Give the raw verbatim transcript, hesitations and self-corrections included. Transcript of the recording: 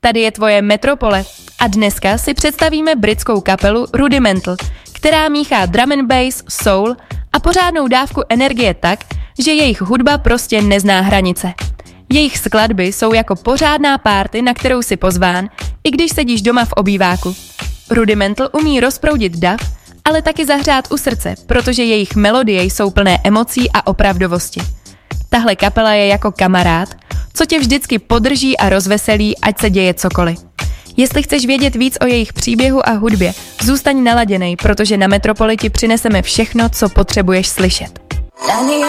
tady je tvoje Metropole a dneska si představíme britskou kapelu Rudimental, která míchá drum and bass, soul a pořádnou dávku energie tak, že jejich hudba prostě nezná hranice. Jejich skladby jsou jako pořádná party, na kterou si pozván, i když sedíš doma v obýváku. Rudimental umí rozproudit dav, ale taky zahřát u srdce, protože jejich melodie jsou plné emocí a opravdovosti. Tahle kapela je jako kamarád, co tě vždycky podrží a rozveselí, ať se děje cokoliv. Jestli chceš vědět víc o jejich příběhu a hudbě, zůstaň naladěnej, protože na Metropoli ti přineseme všechno, co potřebuješ slyšet.